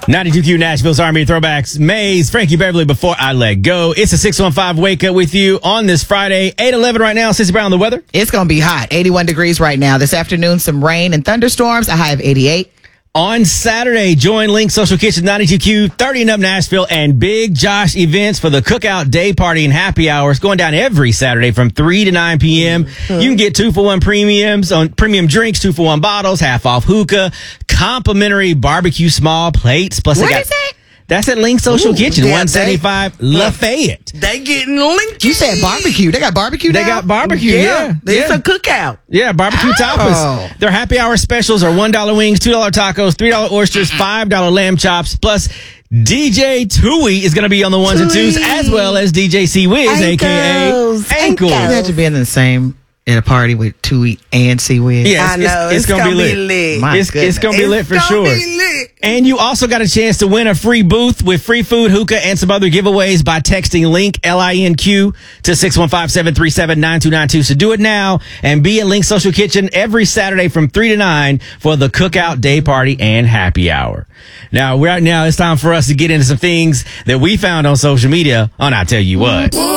92Q Nashville's Army Throwbacks. Maze, Frankie Beverly before I let go. It's a 615 wake up with you on this Friday. 8:11 right now. Sissy Brown, the weather. It's going to be hot. 81 degrees right now. This afternoon, some rain and thunderstorms. A high of 88. On Saturday, join Link Social Kitchen 92Q, 30 and Up Nashville, and Big Josh events for the Cookout Day Party and Happy Hours going down every Saturday from 3 to 9 p.m. You can get 2-for-1 premiums on premium drinks, 2-for-1 bottles, half off hookah, complimentary barbecue small plates. Plus, What is that? That's at Link Social Kitchen, yeah, 175 Lafayette. They getting linked. You said barbecue. They got barbecue now? They got barbecue, yeah. It's a cookout. Yeah, barbecue tapas. Their happy hour specials are $1 wings, $2 tacos, $3 oysters, $5 lamb chops, plus DJ Tui is going to be on the ones and twos, as well as DJ C-Wiz, a.k.a. Ankles. Imagine being in the same at a party with Tui and C-Wiz. Yeah, I know. It's going to be lit. My It's goodness. going to be lit for sure. Be lit. And you also got a chance to win a free booth with free food, hookah, and some other giveaways by texting LINK, L-I-N-Q, to 615-737-9292. So do it now and be at Link Social Kitchen every Saturday from 3 to 9 for the Cookout Day Party and Happy Hour. Now, right now, it's time for us to get into some things that we found on social media on I Tell You What.